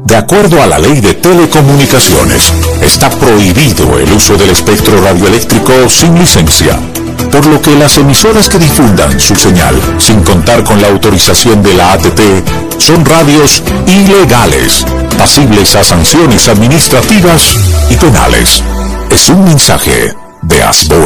De acuerdo a la Ley de Telecomunicaciones, está prohibido el uso del espectro radioeléctrico sin licencia, por lo que las emisoras que difundan su señal sin contar con la autorización de la ATT son radios ilegales, pasibles a sanciones administrativas y penales. Es un mensaje de Asbol.